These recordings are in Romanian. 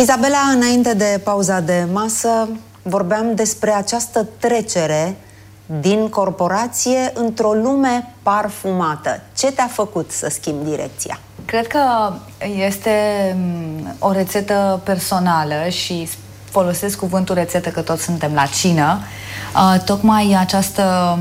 Izabela, înainte de pauza de masă, vorbeam despre această trecere din corporație într-o lume parfumată. Ce te-a făcut să schimbi direcția? Cred că este o rețetă personală și folosesc cuvântul rețetă că toți suntem la cină. Tocmai această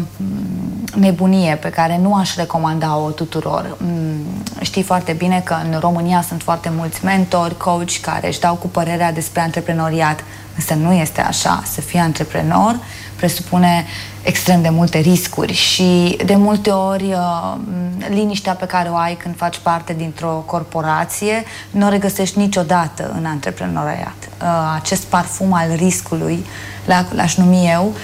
nebunie pe care nu aș recomanda-o tuturor. Știi foarte bine că în România sunt foarte mulți mentori, coach care își dau cu părerea despre antreprenoriat, însă nu este așa. Să fii antreprenor presupune extrem de multe riscuri și de multe ori liniștea pe care o ai când faci parte dintr-o corporație nu o regăsești niciodată în antreprenoriat. Acest parfum al riscului, l-aș numi eu,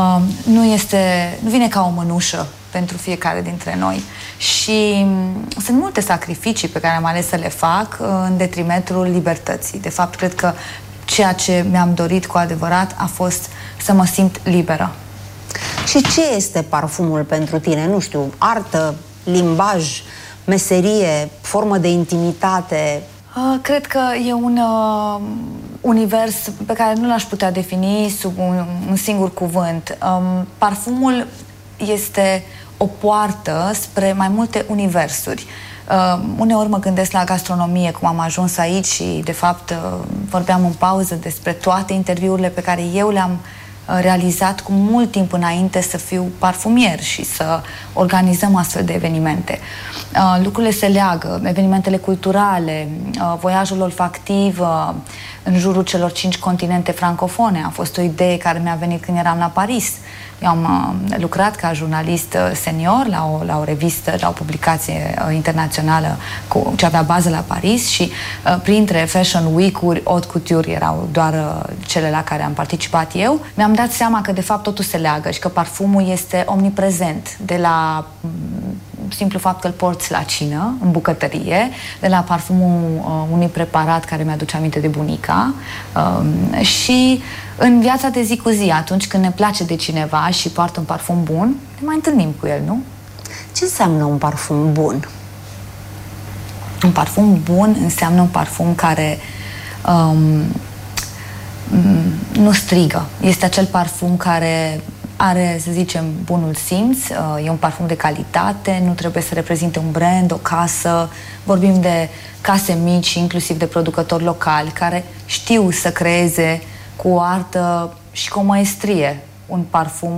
nu vine ca o mănușă pentru fiecare dintre noi și sunt multe sacrificii pe care am ales să le fac în detrimentul libertății. De fapt, cred că ceea ce mi-am dorit cu adevărat a fost să mă simt liberă. Și ce este parfumul pentru tine? Nu știu, artă, limbaj, meserie, formă de intimitate? Cred că e un univers pe care nu l-aș putea defini sub un singur cuvânt. Parfumul este o poartă spre mai multe universuri. Uneori mă gândesc la gastronomie, cum am ajuns aici și, de fapt, vorbeam în pauză despre toate interviurile pe care eu le-am realizat cu mult timp înainte să fiu parfumier și să organizăm astfel de evenimente. Lucrurile se leagă, evenimentele culturale, voiajul olfactiv în jurul celor 5 continente francofone. A fost o idee care mi-a venit când eram la Paris. Eu am lucrat ca jurnalist senior la o revistă, la o publicație internațională ce avea bază la Paris și printre Fashion Week-uri, Haute Couture erau doar cele la care am participat eu. Mi-am dat seama că de fapt totul se leagă și că parfumul este omniprezent, de la simplu fapt că îl porți la cină, în bucătărie, de la parfumul unui preparat care mi-aduce aminte de bunica și în viața de zi cu zi, atunci când ne place de cineva și poartă un parfum bun, ne mai întâlnim cu el, nu? Ce înseamnă un parfum bun? Un parfum bun înseamnă un parfum care nu strigă. Este acel parfum care are, să zicem, bunul simț, e un parfum de calitate, nu trebuie să reprezinte un brand, o casă. Vorbim de case mici, inclusiv de producători locali, care știu să creeze cu o artă și cu o maestrie un parfum